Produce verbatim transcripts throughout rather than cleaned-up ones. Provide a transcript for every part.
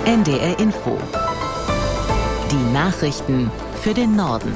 N D R Info. Die Nachrichten für den Norden.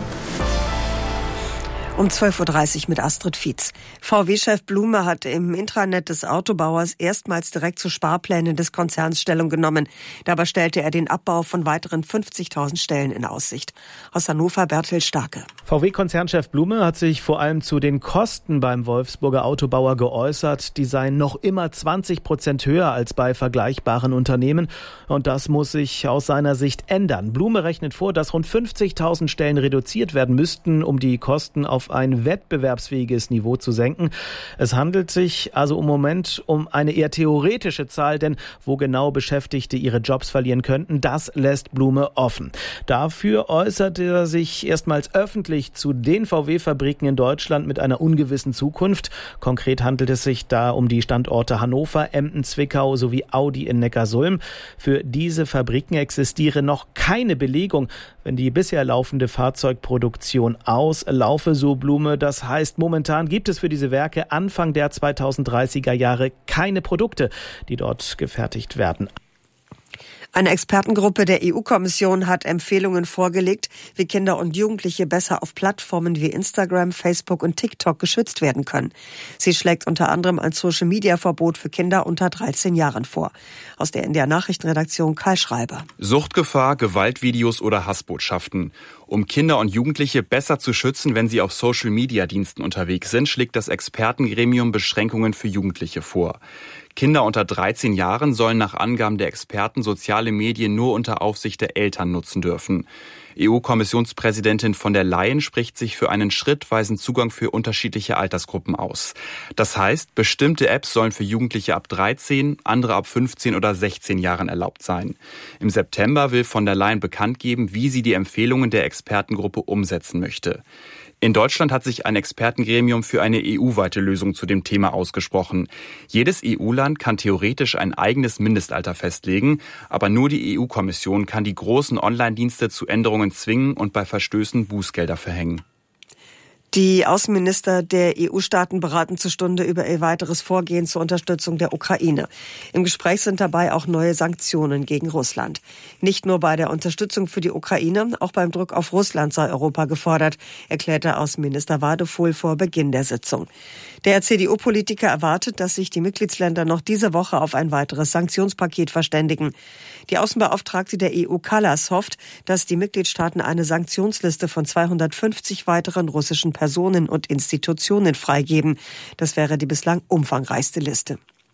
Um zwölf Uhr dreißig mit Astrid Fietz. V W-Chef Blume hat im Intranet des Autobauers erstmals direkt zu Sparplänen des Konzerns Stellung genommen. Dabei stellte er den Abbau von weiteren fünfzigtausend Stellen in Aussicht. Aus Hannover Bertel Starke. V W-Konzernchef Blume hat sich vor allem zu den Kosten beim Wolfsburger Autobauer geäußert. Die seien noch immer zwanzig Prozent höher als bei vergleichbaren Unternehmen. Und das muss sich aus seiner Sicht ändern. Blume rechnet vor, dass rund fünfzigtausend Stellen reduziert werden müssten, um die Kosten auf ein wettbewerbsfähiges Niveau zu senken. Es handelt sich also im Moment um eine eher theoretische Zahl, denn wo genau Beschäftigte ihre Jobs verlieren könnten, das lässt Blume offen. Dafür äußerte er sich erstmals öffentlich zu den V W-Fabriken in Deutschland mit einer ungewissen Zukunft. Konkret handelt es sich da um die Standorte Hannover, Emden, Zwickau sowie Audi in Neckarsulm. Für diese Fabriken existiere noch keine Belegung, wenn die bisher laufende Fahrzeugproduktion auslaufe, so Blume. Das heißt, momentan gibt es für diese Werke Anfang der zweitausenddreißiger Jahre keine Produkte, die dort gefertigt werden. Eine Expertengruppe der E U-Kommission hat Empfehlungen vorgelegt, wie Kinder und Jugendliche besser auf Plattformen wie Instagram, Facebook und TikTok geschützt werden können. Sie schlägt unter anderem ein Social-Media-Verbot für Kinder unter dreizehn Jahren vor. Aus der N D R-Nachrichtenredaktion Karl Schreiber. Suchtgefahr, Gewaltvideos oder Hassbotschaften. Um Kinder und Jugendliche besser zu schützen, wenn sie auf Social-Media-Diensten unterwegs sind, schlägt das Expertengremium Beschränkungen für Jugendliche vor. Kinder unter dreizehn Jahren sollen nach Angaben der Experten soziale Medien nur unter Aufsicht der Eltern nutzen dürfen. E U-Kommissionspräsidentin von der Leyen spricht sich für einen schrittweisen Zugang für unterschiedliche Altersgruppen aus. Das heißt, bestimmte Apps sollen für Jugendliche ab dreizehn, andere ab fünfzehn oder sechzehn Jahren erlaubt sein. Im September will von der Leyen bekannt geben, wie sie die Empfehlungen der Expertengruppe umsetzen möchte. In Deutschland hat sich ein Expertengremium für eine E U-weite Lösung zu dem Thema ausgesprochen. Jedes E U-Land kann theoretisch ein eigenes Mindestalter festlegen, aber nur die E U-Kommission kann die großen Online-Dienste zu Änderungen zwingen und bei Verstößen Bußgelder verhängen. Die Außenminister der E U-Staaten beraten zur Stunde über ihr weiteres Vorgehen zur Unterstützung der Ukraine. Im Gespräch sind dabei auch neue Sanktionen gegen Russland. Nicht nur bei der Unterstützung für die Ukraine, auch beim Druck auf Russland sei Europa gefordert, erklärte Außenminister Wadefuhl vor Beginn der Sitzung. Der C D U-Politiker erwartet, dass sich die Mitgliedsländer noch diese Woche auf ein weiteres Sanktionspaket verständigen. Die Außenbeauftragte der E U Kallas hofft, dass die Mitgliedstaaten eine Sanktionsliste von zweihundertfünfzig weiteren russischen Personen und Institutionen freigeben. Das wäre die bislang umfangreichste Liste.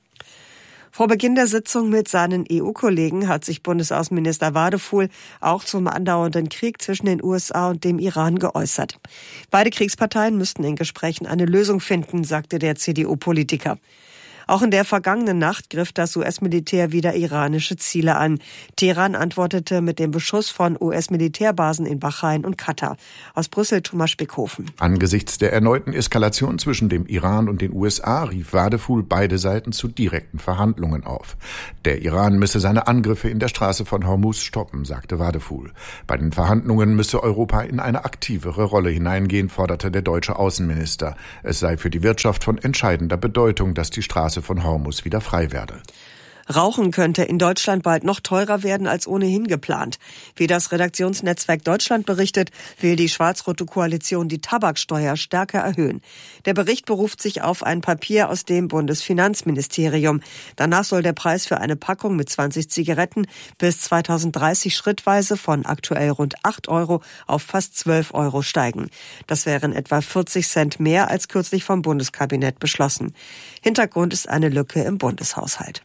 Vor Beginn der Sitzung mit seinen E U-Kollegen hat sich Bundesaußenminister Wadefuhl auch zum andauernden Krieg zwischen den U S A und dem Iran geäußert. Beide Kriegsparteien müssten in Gesprächen eine Lösung finden, sagte der C D U-Politiker. Auch in der vergangenen Nacht griff das U S-Militär wieder iranische Ziele an. Teheran antwortete mit dem Beschuss von U S-Militärbasen in Bahrain und Katar. Aus Brüssel Thomas Spickhofen. Angesichts der erneuten Eskalation zwischen dem Iran und den U S A rief Wadefuhl beide Seiten zu direkten Verhandlungen auf. Der Iran müsse seine Angriffe in der Straße von Hormuz stoppen, sagte Wadefuhl. Bei den Verhandlungen müsse Europa in eine aktivere Rolle hineingehen, forderte der deutsche Außenminister. Es sei für die Wirtschaft von entscheidender Bedeutung, dass die Straße von Hormuz wieder frei werde. Rauchen könnte in Deutschland bald noch teurer werden als ohnehin geplant. Wie das Redaktionsnetzwerk Deutschland berichtet, will die schwarz-rote Koalition die Tabaksteuer stärker erhöhen. Der Bericht beruft sich auf ein Papier aus dem Bundesfinanzministerium. Danach soll der Preis für eine Packung mit zwanzig Zigaretten bis zweitausenddreißig schrittweise von aktuell rund acht Euro auf fast zwölf Euro steigen. Das wären etwa vierzig Cent mehr als kürzlich vom Bundeskabinett beschlossen. Hintergrund ist eine Lücke im Bundeshaushalt.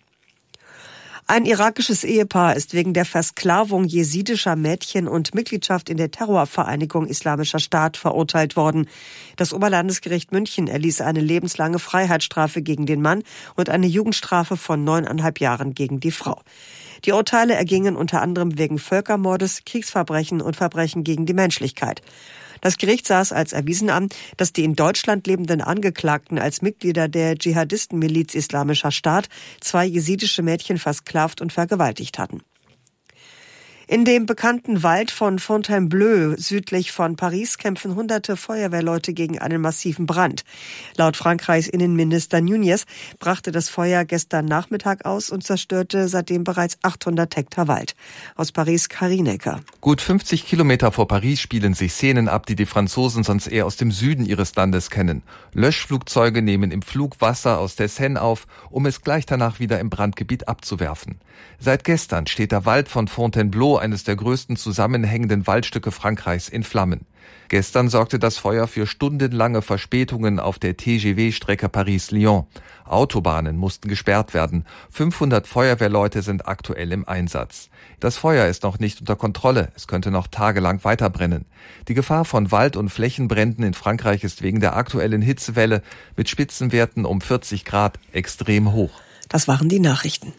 Ein irakisches Ehepaar ist wegen der Versklavung jesidischer Mädchen und Mitgliedschaft in der Terrorvereinigung Islamischer Staat verurteilt worden. Das Oberlandesgericht München erließ eine lebenslange Freiheitsstrafe gegen den Mann und eine Jugendstrafe von neuneinhalb Jahren gegen die Frau. Die Urteile ergingen unter anderem wegen Völkermordes, Kriegsverbrechen und Verbrechen gegen die Menschlichkeit. Das Gericht sah es als erwiesen an, dass die in Deutschland lebenden Angeklagten als Mitglieder der Dschihadistenmiliz Islamischer Staat zwei jesidische Mädchen versklavt und vergewaltigt hatten. In dem bekannten Wald von Fontainebleau südlich von Paris kämpfen hunderte Feuerwehrleute gegen einen massiven Brand. Laut Frankreichs Innenminister Nunez brachte das Feuer gestern Nachmittag aus und zerstörte seitdem bereits achthundert Hektar Wald. Aus Paris Karin Ecker. Gut fünfzig Kilometer vor Paris spielen sich Szenen ab, die die Franzosen sonst eher aus dem Süden ihres Landes kennen. Löschflugzeuge nehmen im Flug Wasser aus der Seine auf, um es gleich danach wieder im Brandgebiet abzuwerfen. Seit gestern steht der Wald von Fontainebleau, eines der größten zusammenhängenden Waldstücke Frankreichs, in Flammen. Gestern sorgte das Feuer für stundenlange Verspätungen auf der T G V-Strecke Paris-Lyon. Autobahnen mussten gesperrt werden. fünfhundert Feuerwehrleute sind aktuell im Einsatz. Das Feuer ist noch nicht unter Kontrolle. Es könnte noch tagelang weiterbrennen. Die Gefahr von Wald- und Flächenbränden in Frankreich ist wegen der aktuellen Hitzewelle mit Spitzenwerten um vierzig Grad extrem hoch. Das waren die Nachrichten.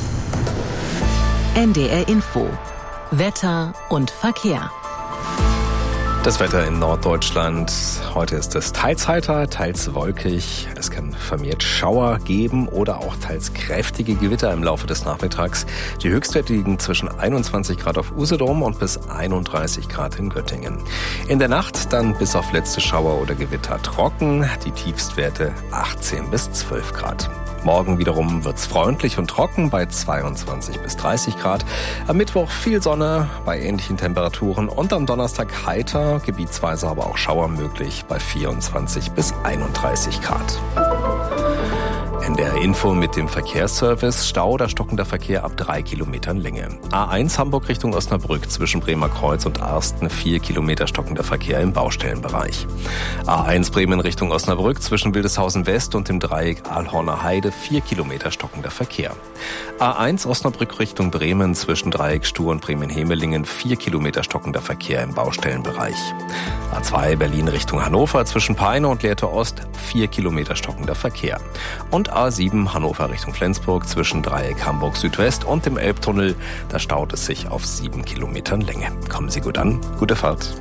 N D R Info. Wetter und Verkehr. Das Wetter in Norddeutschland. Heute ist es teils heiter, teils wolkig. Es kann vermehrt Schauer geben oder auch teils kräftige Gewitter im Laufe des Nachmittags. Die Höchstwerte liegen zwischen einundzwanzig Grad auf Usedom und bis einunddreißig Grad in Göttingen. In der Nacht dann bis auf letzte Schauer oder Gewitter trocken. Die Tiefstwerte achtzehn bis zwölf Grad. Morgen wiederum wird's freundlich und trocken bei zweiundzwanzig bis dreißig Grad. Am Mittwoch viel Sonne bei ähnlichen Temperaturen und am Donnerstag heiter, gebietsweise aber auch Schauer möglich bei vierundzwanzig bis einunddreißig Grad. N D R Info mit dem Verkehrsservice. Stau oder stockender Verkehr ab drei Kilometern Länge. A eins Hamburg Richtung Osnabrück zwischen Bremer Kreuz und Arsten vier Kilometer stockender Verkehr im Baustellenbereich. A eins Bremen Richtung Osnabrück zwischen Wildeshausen West und dem Dreieck Aalhorner Heide vier Kilometer stockender Verkehr. A eins Osnabrück Richtung Bremen zwischen Dreieck Stuhr und Bremen-Hemelingen vier Kilometer stockender Verkehr im Baustellenbereich. A zwei Berlin Richtung Hannover zwischen Peine und Lehrte Ost vier Kilometer stockender Verkehr. Und A sieben Hannover Richtung Flensburg zwischen Dreieck Hamburg Südwest und dem Elbtunnel. Da staut es sich auf sieben Kilometern Länge. Kommen Sie gut an. Gute Fahrt.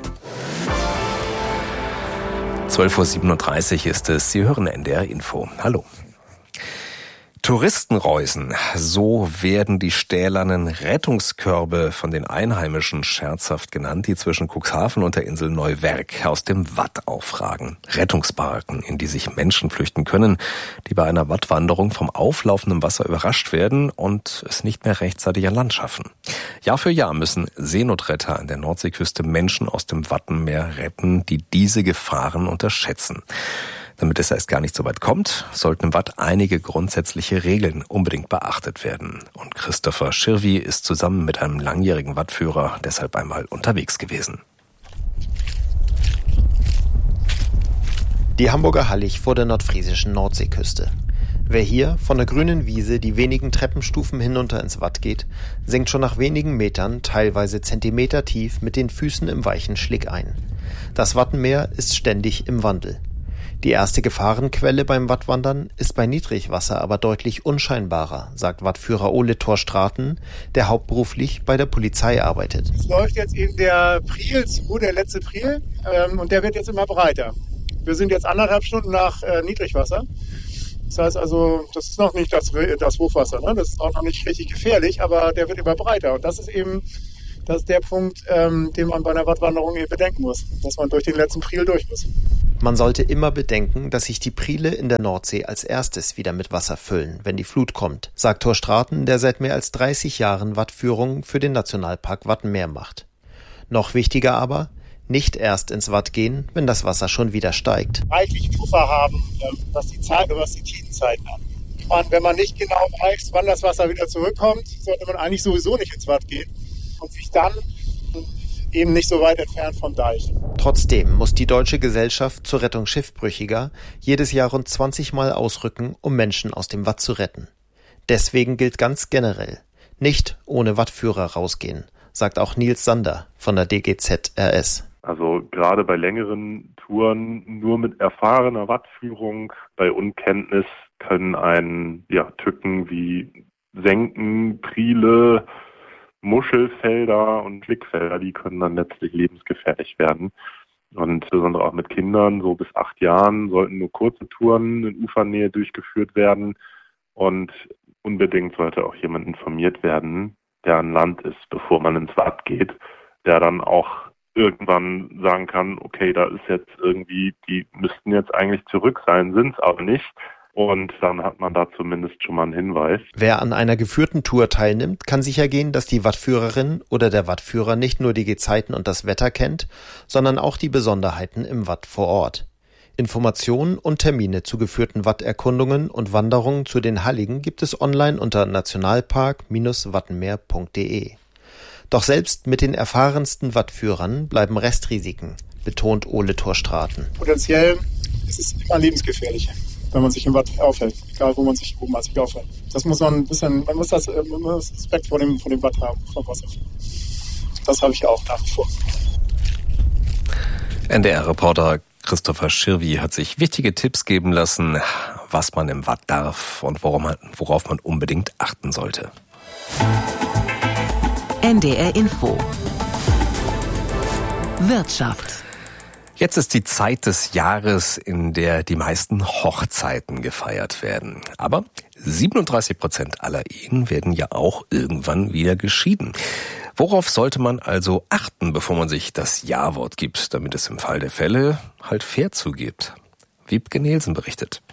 zwölf Uhr siebenunddreißig ist es. Sie hören N D R Info. Hallo. Touristenreusen, so werden die stählernen Rettungskörbe von den Einheimischen scherzhaft genannt, die zwischen Cuxhaven und der Insel Neuwerk aus dem Watt aufragen. Rettungsbarken, in die sich Menschen flüchten können, die bei einer Wattwanderung vom auflaufenden Wasser überrascht werden und es nicht mehr rechtzeitig an Land schaffen. Jahr für Jahr müssen Seenotretter an der Nordseeküste Menschen aus dem Wattenmeer retten, die diese Gefahren unterschätzen. Damit es erst gar nicht so weit kommt, sollten im Watt einige grundsätzliche Regeln unbedingt beachtet werden. Und Christopher Schirvi ist zusammen mit einem langjährigen Wattführer deshalb einmal unterwegs gewesen. Die Hamburger Hallig vor der nordfriesischen Nordseeküste. Wer hier von der grünen Wiese die wenigen Treppenstufen hinunter ins Watt geht, sinkt schon nach wenigen Metern, teilweise Zentimeter tief, mit den Füßen im weichen Schlick ein. Das Wattenmeer ist ständig im Wandel. Die erste Gefahrenquelle beim Wattwandern ist bei Niedrigwasser aber deutlich unscheinbarer, sagt Wattführer Ole Thorstraten, der hauptberuflich bei der Polizei arbeitet. Es läuft jetzt eben der Priel zu, der letzte Priel, ähm, und der wird jetzt immer breiter. Wir sind jetzt anderthalb Stunden nach äh, Niedrigwasser. Das heißt also, das ist noch nicht das, das Hochwasser, ne? Das ist auch noch nicht richtig gefährlich, aber der wird immer breiter. Und das ist eben das ist der Punkt, ähm, den man bei einer Wattwanderung eben bedenken muss, dass man durch den letzten Priel durch muss. Man sollte immer bedenken, dass sich die Priele in der Nordsee als erstes wieder mit Wasser füllen, wenn die Flut kommt, sagt Thorstraten, der seit mehr als dreißig Jahren Wattführung für den Nationalpark Wattenmeer macht. Noch wichtiger aber, nicht erst ins Watt gehen, wenn das Wasser schon wieder steigt. Reichlich Puffer haben, was die Zeit oder was die Tiefenzeiten an. Und wenn man nicht genau weiß, wann das Wasser wieder zurückkommt, sollte man eigentlich sowieso nicht ins Watt gehen und sich dann eben nicht so weit entfernt vom Deich. Trotzdem muss die Deutsche Gesellschaft zur Rettung Schiffbrüchiger jedes Jahr rund zwanzig Mal ausrücken, um Menschen aus dem Watt zu retten. Deswegen gilt ganz generell, nicht ohne Wattführer rausgehen, sagt auch Nils Sander von der D G Z R S. Also gerade bei längeren Touren nur mit erfahrener Wattführung, bei Unkenntnis können einen ja, Tücken wie Senken, Priele, Muschelfelder und Blickfelder, die können dann letztlich lebensgefährlich werden. Und besonders auch mit Kindern, so bis acht Jahren, sollten nur kurze Touren in Ufernähe durchgeführt werden. Und unbedingt sollte auch jemand informiert werden, der an Land ist, bevor man ins Watt geht, der dann auch irgendwann sagen kann, okay, da ist jetzt irgendwie, die müssten jetzt eigentlich zurück sein, sind es aber nicht. Und dann hat man da zumindest schon mal einen Hinweis. Wer an einer geführten Tour teilnimmt, kann sicher gehen, dass die Wattführerin oder der Wattführer nicht nur die Gezeiten und das Wetter kennt, sondern auch die Besonderheiten im Watt vor Ort. Informationen und Termine zu geführten Watterkundungen und Wanderungen zu den Halligen gibt es online unter nationalpark Bindestrich wattenmeer Punkt de. Doch selbst mit den erfahrensten Wattführern bleiben Restrisiken, betont Ole Torstraten. Potenziell ist es immer lebensgefährlich, wenn man sich im Watt aufhält, egal wo man sich, wo man sich aufhält. Das muss man ein bisschen, man muss das, man muss Respekt vor dem, vor dem Watt haben, vor Wasser. Das habe ich auch nach wie vor. N D R-Reporter Christopher Schirwi hat sich wichtige Tipps geben lassen, was man im Watt darf und worauf man, worauf man unbedingt achten sollte. N D R Info Wirtschaft. Jetzt ist die Zeit des Jahres, in der die meisten Hochzeiten gefeiert werden. Aber siebenunddreißig Prozent aller Ehen werden ja auch irgendwann wieder geschieden. Worauf sollte man also achten, bevor man sich das Ja-Wort gibt, damit es im Fall der Fälle halt fair zugeht? Wiebke Nielsen berichtet.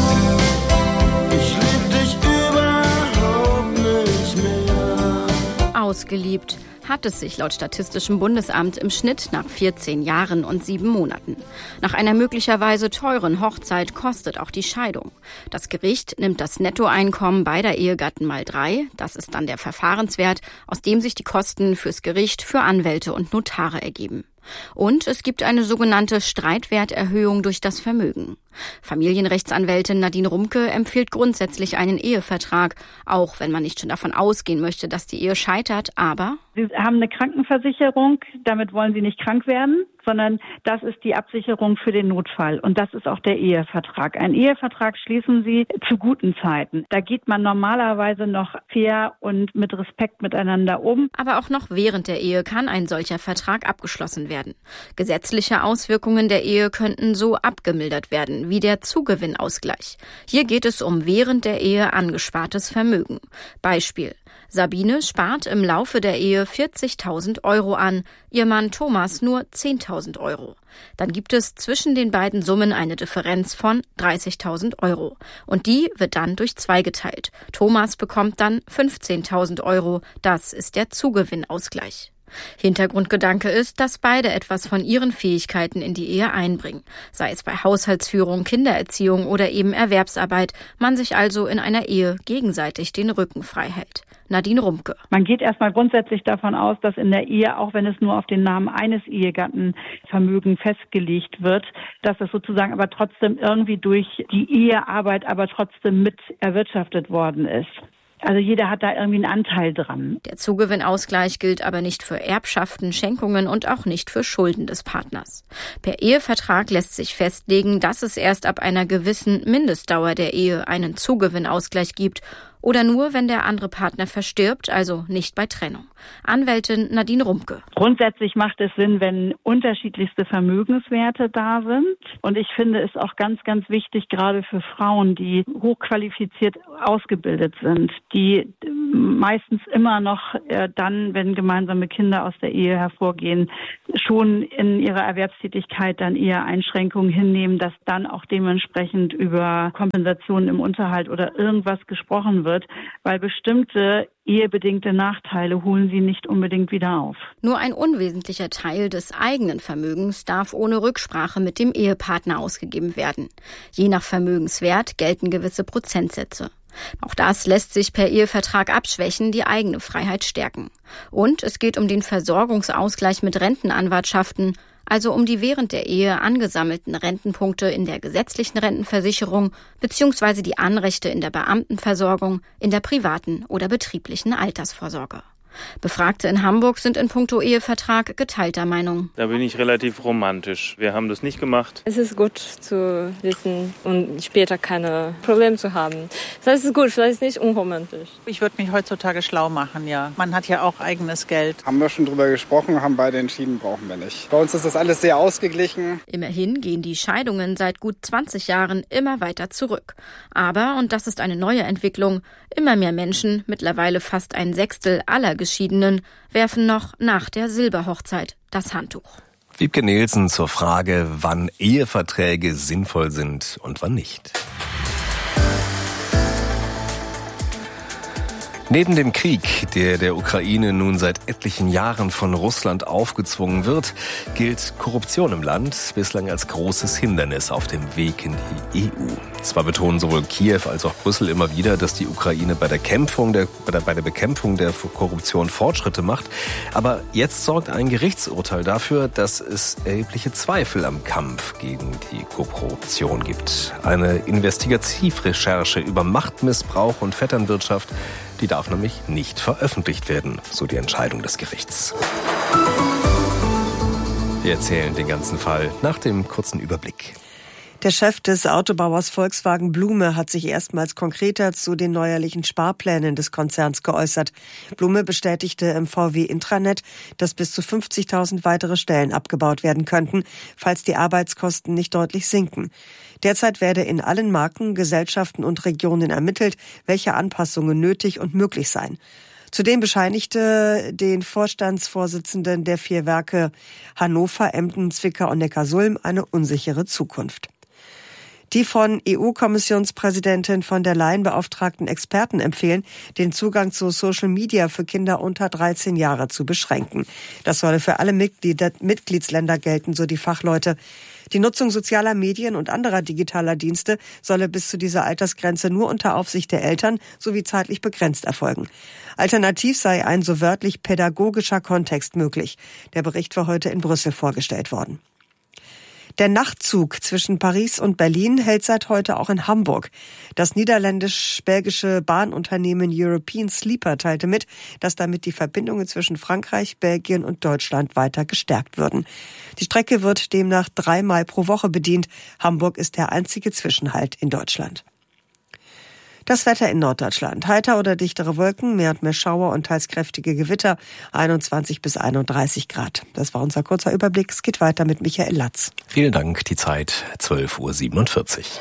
Ich lieb dich überhaupt nicht mehr. Ausgeliebt hat es sich laut Statistischem Bundesamt im Schnitt nach vierzehn Jahren und sieben Monaten. Nach einer möglicherweise teuren Hochzeit kostet auch die Scheidung. Das Gericht nimmt das Nettoeinkommen beider Ehegatten mal drei. Das ist dann der Verfahrenswert, aus dem sich die Kosten fürs Gericht, für Anwälte und Notare ergeben. Und es gibt eine sogenannte Streitwerterhöhung durch das Vermögen. Familienrechtsanwältin Nadine Rumke empfiehlt grundsätzlich einen Ehevertrag, auch wenn man nicht schon davon ausgehen möchte, dass die Ehe scheitert, aber Sie haben eine Krankenversicherung, damit wollen Sie nicht krank werden, sondern das ist die Absicherung für den Notfall und das ist auch der Ehevertrag. Ein Ehevertrag schließen Sie zu guten Zeiten. Da geht man normalerweise noch fair und mit Respekt miteinander um. Aber auch noch während der Ehe kann ein solcher Vertrag abgeschlossen werden. Gesetzliche Auswirkungen der Ehe könnten so abgemildert werden, wie der Zugewinnausgleich. Hier geht es um während der Ehe angespartes Vermögen. Beispiel: Sabine spart im Laufe der Ehe vierzigtausend Euro an, ihr Mann Thomas nur zehntausend Euro. Dann gibt es zwischen den beiden Summen eine Differenz von dreißigtausend Euro. Und die wird dann durch zwei geteilt. Thomas bekommt dann fünfzehntausend Euro. Das ist der Zugewinnausgleich. Hintergrundgedanke ist, dass beide etwas von ihren Fähigkeiten in die Ehe einbringen. Sei es bei Haushaltsführung, Kindererziehung oder eben Erwerbsarbeit, man sich also in einer Ehe gegenseitig den Rücken frei hält. Nadine Rumke. Man geht erstmal grundsätzlich davon aus, dass in der Ehe, auch wenn es nur auf den Namen eines Ehegatten Vermögen festgelegt wird, dass es sozusagen aber trotzdem irgendwie durch die Ehearbeit aber trotzdem mit erwirtschaftet worden ist. Also jeder hat da irgendwie einen Anteil dran. Der Zugewinnausgleich gilt aber nicht für Erbschaften, Schenkungen und auch nicht für Schulden des Partners. Per Ehevertrag lässt sich festlegen, dass es erst ab einer gewissen Mindestdauer der Ehe einen Zugewinnausgleich gibt oder nur, wenn der andere Partner verstirbt, also nicht bei Trennung. Anwältin Nadine Rumke. Grundsätzlich macht es Sinn, wenn unterschiedlichste Vermögenswerte da sind. Und ich finde es auch ganz, ganz wichtig, gerade für Frauen, die hochqualifiziert ausgebildet sind, die meistens immer noch äh, dann, wenn gemeinsame Kinder aus der Ehe hervorgehen, schon in ihrer Erwerbstätigkeit dann eher Einschränkungen hinnehmen, dass dann auch dementsprechend über Kompensationen im Unterhalt oder irgendwas gesprochen wird, weil bestimmte ehebedingte Nachteile holen sie nicht unbedingt wieder auf. Nur ein unwesentlicher Teil des eigenen Vermögens darf ohne Rücksprache mit dem Ehepartner ausgegeben werden. Je nach Vermögenswert gelten gewisse Prozentsätze. Auch das lässt sich per Ehevertrag abschwächen, die eigene Freiheit stärken. Und es geht um den Versorgungsausgleich mit Rentenanwartschaften, also um die während der Ehe angesammelten Rentenpunkte in der gesetzlichen Rentenversicherung bzw. die Anrechte in der Beamtenversorgung, in der privaten oder betrieblichen Altersvorsorge. Befragte in Hamburg sind in puncto Ehevertrag geteilter Meinung. Da bin ich relativ romantisch. Wir haben das nicht gemacht. Es ist gut zu wissen und später keine Probleme zu haben. Das heißt, es ist gut, vielleicht nicht unromantisch. Ich würde mich heutzutage schlau machen, ja. Man hat ja auch eigenes Geld. Haben wir schon drüber gesprochen, haben beide entschieden, brauchen wir nicht. Bei uns ist das alles sehr ausgeglichen. Immerhin gehen die Scheidungen seit gut zwanzig Jahren immer weiter zurück. Aber, und das ist eine neue Entwicklung, immer mehr Menschen, mittlerweile fast ein Sechstel aller Geschiedenen werfen noch nach der Silberhochzeit das Handtuch. Wiebke Nielsen zur Frage, wann Eheverträge sinnvoll sind und wann nicht. Neben dem Krieg, der der Ukraine nun seit etlichen Jahren von Russland aufgezwungen wird, gilt Korruption im Land bislang als großes Hindernis auf dem Weg in die E U. Zwar betonen sowohl Kiew als auch Brüssel immer wieder, dass die Ukraine bei der, Kämpfung der, bei der, bei der Bekämpfung der Korruption Fortschritte macht, aber jetzt sorgt ein Gerichtsurteil dafür, dass es erhebliche Zweifel am Kampf gegen die Korruption gibt. Eine Investigativrecherche über Machtmissbrauch und Vetternwirtschaft, die darf nämlich nicht veröffentlicht werden, so die Entscheidung des Gerichts. Wir erzählen den ganzen Fall nach dem kurzen Überblick. Der Chef des Autobauers Volkswagen Blume hat sich erstmals konkreter zu den neuerlichen Sparplänen des Konzerns geäußert. Blume bestätigte im V W-Intranet, dass bis zu fünfzigtausend weitere Stellen abgebaut werden könnten, falls die Arbeitskosten nicht deutlich sinken. Derzeit werde in allen Marken, Gesellschaften und Regionen ermittelt, welche Anpassungen nötig und möglich seien. Zudem bescheinigte den Vorstandsvorsitzenden der vier Werke Hannover, Emden, Zwickau und Neckarsulm eine unsichere Zukunft. Die von E U-Kommissionspräsidentin von der Leyen beauftragten Experten empfehlen, den Zugang zu Social Media für Kinder unter dreizehn Jahre zu beschränken. Das solle für alle Mitglieder, Mitgliedsländer gelten, so die Fachleute. Die Nutzung sozialer Medien und anderer digitaler Dienste solle bis zu dieser Altersgrenze nur unter Aufsicht der Eltern sowie zeitlich begrenzt erfolgen. Alternativ sei ein so wörtlich pädagogischer Kontext möglich. Der Bericht war heute in Brüssel vorgestellt worden. Der Nachtzug zwischen Paris und Berlin hält seit heute auch in Hamburg. Das niederländisch-belgische Bahnunternehmen European Sleeper teilte mit, dass damit die Verbindungen zwischen Frankreich, Belgien und Deutschland weiter gestärkt würden. Die Strecke wird demnach dreimal pro Woche bedient. Hamburg ist der einzige Zwischenhalt in Deutschland. Das Wetter in Norddeutschland. Heiter oder dichtere Wolken, mehr und mehr Schauer und teils kräftige Gewitter, einundzwanzig bis einunddreißig Grad. Das war unser kurzer Überblick. Es geht weiter mit Michael Latz. Vielen Dank, die Zeit zwölf Uhr siebenundvierzig.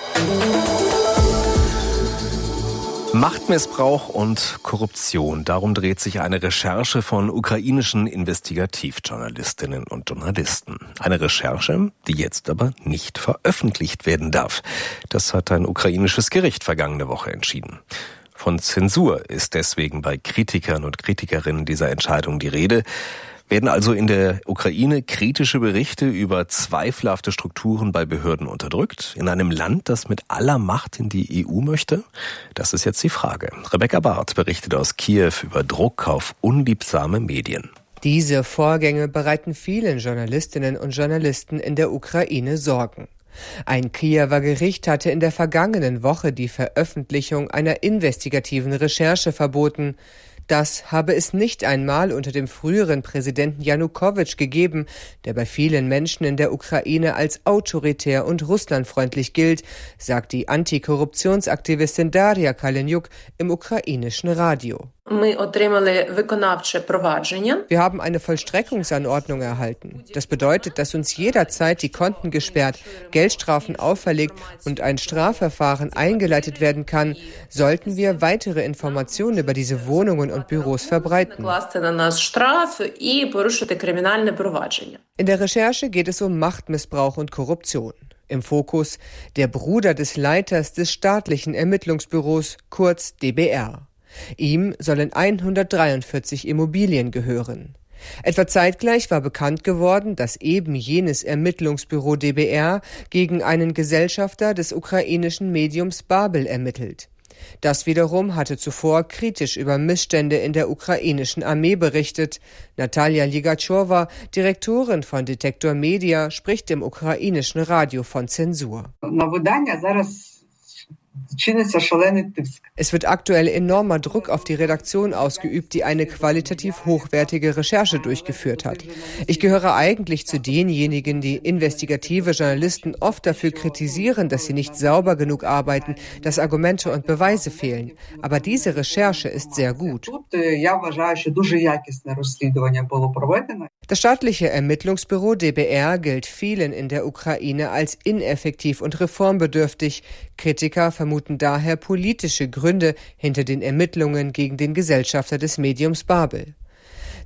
Machtmissbrauch und Korruption. Darum dreht sich eine Recherche von ukrainischen Investigativjournalistinnen und Journalisten. Eine Recherche, die jetzt aber nicht veröffentlicht werden darf. Das hat ein ukrainisches Gericht vergangene Woche entschieden. Von Zensur ist deswegen bei Kritikern und Kritikerinnen dieser Entscheidung die Rede. Werden also in der Ukraine kritische Berichte über zweifelhafte Strukturen bei Behörden unterdrückt? In einem Land, das mit aller Macht in die E U möchte? Das ist jetzt die Frage. Rebecca Barth berichtet aus Kiew über Druck auf unliebsame Medien. Diese Vorgänge bereiten vielen Journalistinnen und Journalisten in der Ukraine Sorgen. Ein Kiewer Gericht hatte in der vergangenen Woche die Veröffentlichung einer investigativen Recherche verboten. Das habe es nicht einmal unter dem früheren Präsidenten Janukowitsch gegeben, der bei vielen Menschen in der Ukraine als autoritär und russlandfreundlich gilt, sagt die Antikorruptionsaktivistin Daria Kalenjuk im ukrainischen Radio. Wir haben eine Vollstreckungsanordnung erhalten. Das bedeutet, dass uns jederzeit die Konten gesperrt, Geldstrafen auferlegt und ein Strafverfahren eingeleitet werden kann, sollten wir weitere Informationen über diese Wohnungen und Büros verbreiten. In der Recherche geht es um Machtmissbrauch und Korruption. Im Fokus der Bruder des Leiters des staatlichen Ermittlungsbüros, kurz D B R. Ihm sollen hundertdreiundvierzig Immobilien gehören. Etwa zeitgleich war bekannt geworden, dass eben jenes Ermittlungsbüro D B R gegen einen Gesellschafter des ukrainischen Mediums Babel ermittelt. Das wiederum hatte zuvor kritisch über Missstände in der ukrainischen Armee berichtet. Natalia Ligachowa, Direktorin von Detektor Media, spricht im ukrainischen Radio von Zensur. Es wird aktuell enormer Druck auf die Redaktion ausgeübt, die eine qualitativ hochwertige Recherche durchgeführt hat. Ich gehöre eigentlich zu denjenigen, die investigative Journalisten oft dafür kritisieren, dass sie nicht sauber genug arbeiten, dass Argumente und Beweise fehlen. Aber diese Recherche ist sehr gut. Das staatliche Ermittlungsbüro D B R gilt vielen in der Ukraine als ineffektiv und reformbedürftig. Kritiker vermuten daher politische Gründe hinter den Ermittlungen gegen den Gesellschafter des Mediums Babel.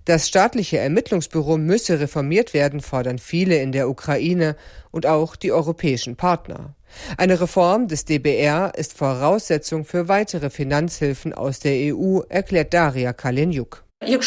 Das staatliche Ermittlungsbüro müsse reformiert werden, fordern viele in der Ukraine und auch die europäischen Partner. Eine Reform des D B R ist Voraussetzung für weitere Finanzhilfen aus der E U, erklärt Daria Kalenjuk.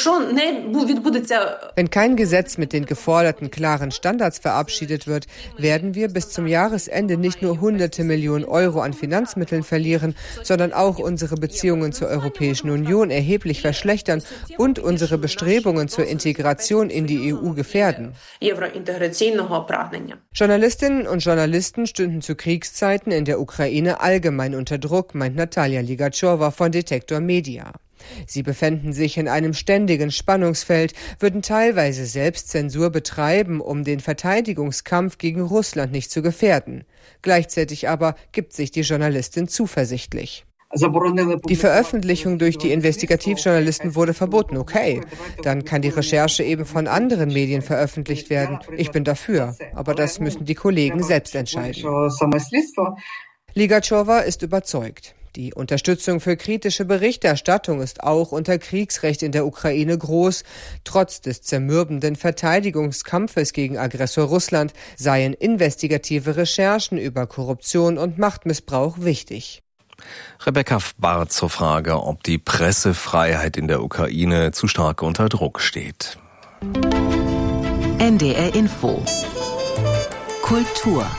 Wenn kein Gesetz mit den geforderten klaren Standards verabschiedet wird, werden wir bis zum Jahresende nicht nur hunderte Millionen Euro an Finanzmitteln verlieren, sondern auch unsere Beziehungen zur Europäischen Union erheblich verschlechtern und unsere Bestrebungen zur Integration in die E U gefährden. Journalistinnen und Journalisten stünden zu Kriegszeiten in der Ukraine allgemein unter Druck, meint Natalia Ligachowa von Detektor Media. Sie befänden sich in einem ständigen Spannungsfeld, würden teilweise Selbstzensur betreiben, um den Verteidigungskampf gegen Russland nicht zu gefährden. Gleichzeitig aber gibt sich die Journalistin zuversichtlich. Die Veröffentlichung durch die Investigativjournalisten wurde verboten, okay. Dann kann die Recherche eben von anderen Medien veröffentlicht werden. Ich bin dafür, aber das müssen die Kollegen selbst entscheiden. Ligachowa ist überzeugt. Die Unterstützung für kritische Berichterstattung ist auch unter Kriegsrecht in der Ukraine groß. Trotz des zermürbenden Verteidigungskampfes gegen Aggressor Russland seien investigative Recherchen über Korruption und Machtmissbrauch wichtig. Rebecca Barth zur Frage, ob die Pressefreiheit in der Ukraine zu stark unter Druck steht. N D R Info Kultur.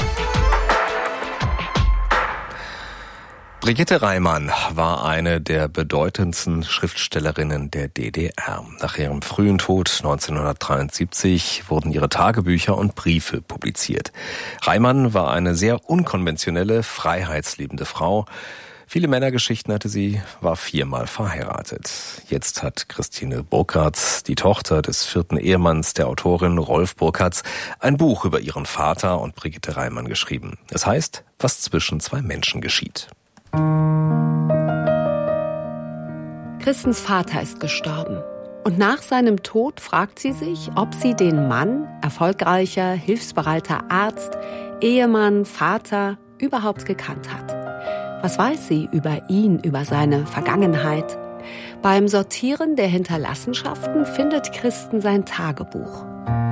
Brigitte Reimann war eine der bedeutendsten Schriftstellerinnen der D D R. Nach ihrem frühen Tod neunzehnhundertdreiundsiebzig wurden ihre Tagebücher und Briefe publiziert. Reimann war eine sehr unkonventionelle, freiheitsliebende Frau. Viele Männergeschichten hatte sie, war viermal verheiratet. Jetzt hat Christine Burkhardt, die Tochter des vierten Ehemanns der Autorin Rolf Burkhardt, ein Buch über ihren Vater und Brigitte Reimann geschrieben. Es heißt, was zwischen zwei Menschen geschieht. Christens Vater ist gestorben. Und nach seinem Tod fragt sie sich, ob sie den Mann, erfolgreicher, hilfsbereiter Arzt, Ehemann, Vater, überhaupt gekannt hat. Was weiß sie über ihn, über seine Vergangenheit? Beim Sortieren der Hinterlassenschaften findet Christen sein Tagebuch.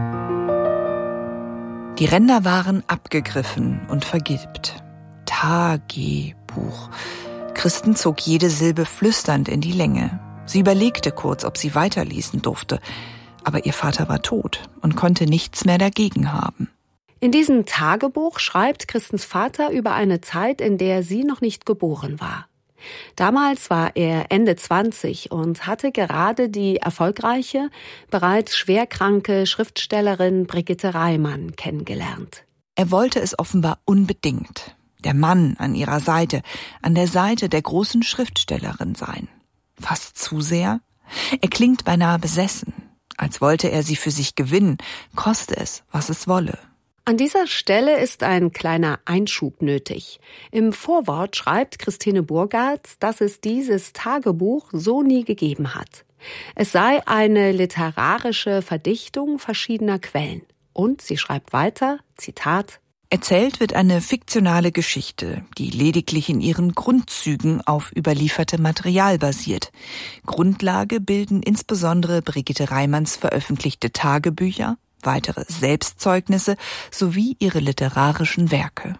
Die Ränder waren abgegriffen und vergilbt. Tagebuch. Christen zog jede Silbe flüsternd in die Länge. Sie überlegte kurz, ob sie weiterlesen durfte. Aber ihr Vater war tot und konnte nichts mehr dagegen haben. In diesem Tagebuch schreibt Christens Vater über eine Zeit, in der sie noch nicht geboren war. Damals war er Ende zwanzig und hatte gerade die erfolgreiche, bereits schwerkranke Schriftstellerin Brigitte Reimann kennengelernt. Er wollte es offenbar unbedingt. Der Mann an ihrer Seite, an der Seite der großen Schriftstellerin sein. Fast zu sehr? Er klingt beinahe besessen, als wollte er sie für sich gewinnen, koste es, was es wolle. An dieser Stelle ist ein kleiner Einschub nötig. Im Vorwort schreibt Christine Burkhardt, dass es dieses Tagebuch so nie gegeben hat. Es sei eine literarische Verdichtung verschiedener Quellen. Und sie schreibt weiter, Zitat, Erzählt wird eine fiktionale Geschichte, die lediglich in ihren Grundzügen auf überlieferte Material basiert. Grundlage bilden insbesondere Brigitte Reimanns veröffentlichte Tagebücher, weitere Selbstzeugnisse sowie ihre literarischen Werke.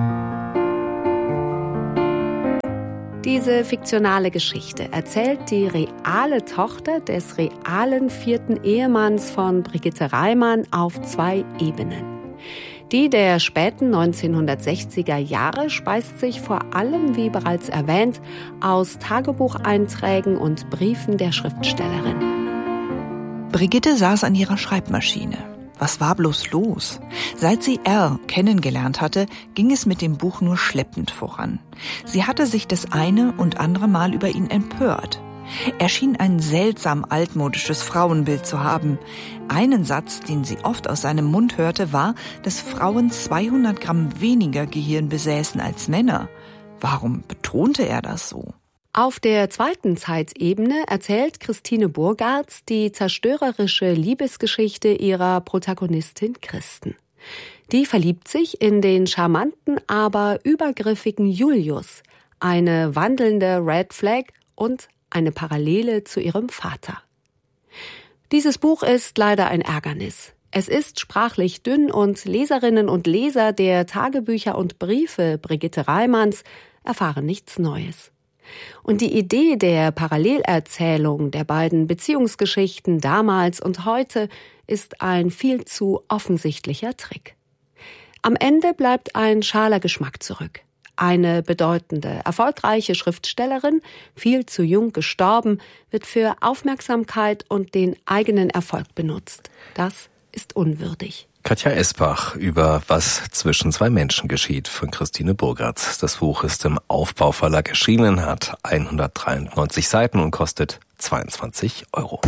Diese fiktionale Geschichte erzählt die reale Tochter des realen vierten Ehemanns von Brigitte Reimann auf zwei Ebenen. Die der späten neunzehnhundertsechziger Jahre speist sich vor allem, wie bereits erwähnt, aus Tagebucheinträgen und Briefen der Schriftstellerin. Brigitte saß an ihrer Schreibmaschine. Was war bloß los? Seit sie R kennengelernt hatte, ging es mit dem Buch nur schleppend voran. Sie hatte sich das eine und andere Mal über ihn empört. Er schien ein seltsam altmodisches Frauenbild zu haben. Einen Satz, den sie oft aus seinem Mund hörte, war, dass Frauen zweihundert Gramm weniger Gehirn besäßen als Männer. Warum betonte er das so? Auf der zweiten Zeitebene erzählt Christine Burkhardt die zerstörerische Liebesgeschichte ihrer Protagonistin Christen. Die verliebt sich in den charmanten, aber übergriffigen Julius, eine wandelnde Red Flag und eine Parallele zu ihrem Vater. Dieses Buch ist leider ein Ärgernis. Es ist sprachlich dünn und Leserinnen und Leser der Tagebücher und Briefe Brigitte Reimanns erfahren nichts Neues. Und die Idee der Parallelerzählung der beiden Beziehungsgeschichten damals und heute ist ein viel zu offensichtlicher Trick. Am Ende bleibt ein schaler Geschmack zurück. Eine bedeutende, erfolgreiche Schriftstellerin, viel zu jung gestorben, wird für Aufmerksamkeit und den eigenen Erfolg benutzt. Das ist unwürdig. Katja Esbach über Was zwischen zwei Menschen geschieht von Christine Burgertz. Das Buch ist im Aufbau-Verlag erschienen, hat hundertdreiundneunzig Seiten und kostet zweiundzwanzig Euro.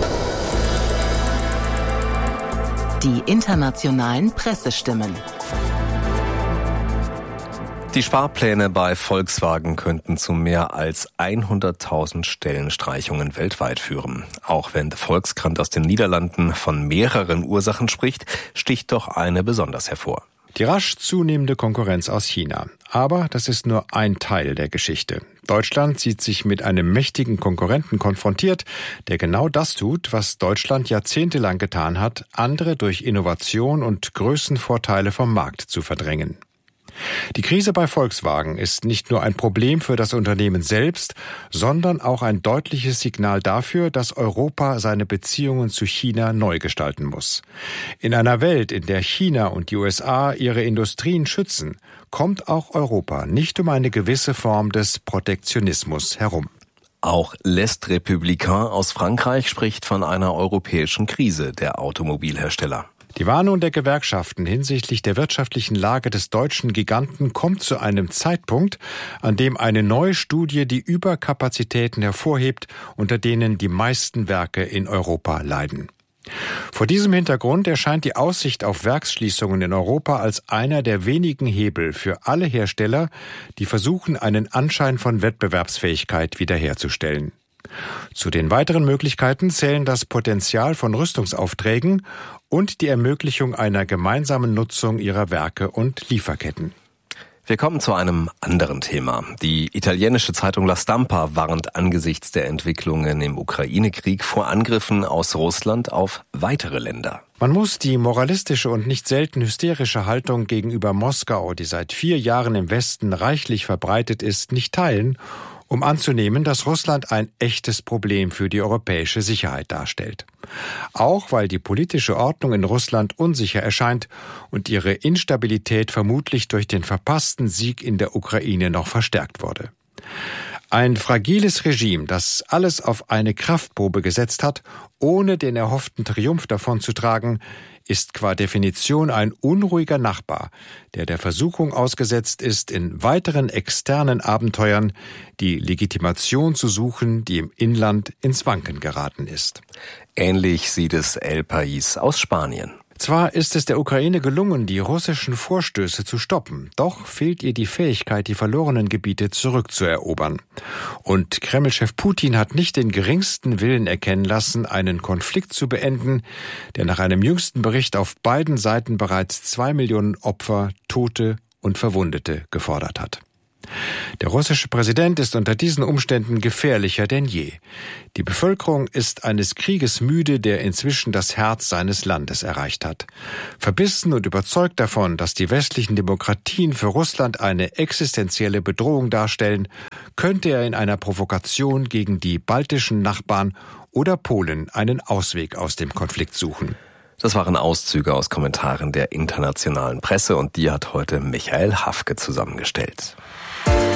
Die internationalen Pressestimmen. Die Sparpläne bei Volkswagen könnten zu mehr als hunderttausend Stellenstreichungen weltweit führen. Auch wenn der Volkskrant aus den Niederlanden von mehreren Ursachen spricht, sticht doch eine besonders hervor. Die rasch zunehmende Konkurrenz aus China. Aber das ist nur ein Teil der Geschichte. Deutschland sieht sich mit einem mächtigen Konkurrenten konfrontiert, der genau das tut, was Deutschland jahrzehntelang getan hat, andere durch Innovation und Größenvorteile vom Markt zu verdrängen. Die Krise bei Volkswagen ist nicht nur ein Problem für das Unternehmen selbst, sondern auch ein deutliches Signal dafür, dass Europa seine Beziehungen zu China neu gestalten muss. In einer Welt, in der China und die U S A ihre Industrien schützen, kommt auch Europa nicht um eine gewisse Form des Protektionismus herum. Auch L'Est Républicain aus Frankreich spricht von einer europäischen Krise der Automobilhersteller. Die Warnung der Gewerkschaften hinsichtlich der wirtschaftlichen Lage des deutschen Giganten kommt zu einem Zeitpunkt, an dem eine neue Studie die Überkapazitäten hervorhebt, unter denen die meisten Werke in Europa leiden. Vor diesem Hintergrund erscheint die Aussicht auf Werksschließungen in Europa als einer der wenigen Hebel für alle Hersteller, die versuchen, einen Anschein von Wettbewerbsfähigkeit wiederherzustellen. Zu den weiteren Möglichkeiten zählen das Potenzial von Rüstungsaufträgen und die Ermöglichung einer gemeinsamen Nutzung ihrer Werke und Lieferketten. Wir kommen zu einem anderen Thema. Die italienische Zeitung La Stampa warnt angesichts der Entwicklungen im Ukraine-Krieg vor Angriffen aus Russland auf weitere Länder. Man muss die moralistische und nicht selten hysterische Haltung gegenüber Moskau, die seit vier Jahren im Westen reichlich verbreitet ist, nicht teilen, um anzunehmen, dass Russland ein echtes Problem für die europäische Sicherheit darstellt. Auch weil die politische Ordnung in Russland unsicher erscheint und ihre Instabilität vermutlich durch den verpassten Sieg in der Ukraine noch verstärkt wurde. Ein fragiles Regime, das alles auf eine Kraftprobe gesetzt hat, ohne den erhofften Triumph davonzutragen, ist qua Definition ein unruhiger Nachbar, der der Versuchung ausgesetzt ist, in weiteren externen Abenteuern die Legitimation zu suchen, die im Inland ins Wanken geraten ist. Ähnlich sieht es El País aus Spanien. Zwar ist es der Ukraine gelungen, die russischen Vorstöße zu stoppen, doch fehlt ihr die Fähigkeit, die verlorenen Gebiete zurückzuerobern. Und Kreml-Chef Putin hat nicht den geringsten Willen erkennen lassen, einen Konflikt zu beenden, der nach einem jüngsten Bericht auf beiden Seiten bereits zwei Millionen Opfer, Tote und Verwundete gefordert hat. Der russische Präsident ist unter diesen Umständen gefährlicher denn je. Die Bevölkerung ist eines Krieges müde, der inzwischen das Herz seines Landes erreicht hat. Verbissen und überzeugt davon, dass die westlichen Demokratien für Russland eine existenzielle Bedrohung darstellen, könnte er in einer Provokation gegen die baltischen Nachbarn oder Polen einen Ausweg aus dem Konflikt suchen. Das waren Auszüge aus Kommentaren der internationalen Presse und die hat heute Michael Hafke zusammengestellt.